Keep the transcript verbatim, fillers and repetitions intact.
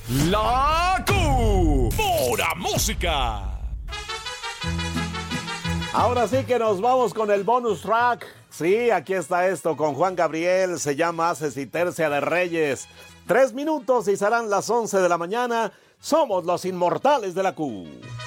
La Q. Pura música. Ahora sí que nos vamos con el bonus track. Sí, aquí está esto con Juan Gabriel. Se llama Haces y Tercia de Reyes. Tres minutos y serán las once de la mañana. Somos los inmortales de la Q.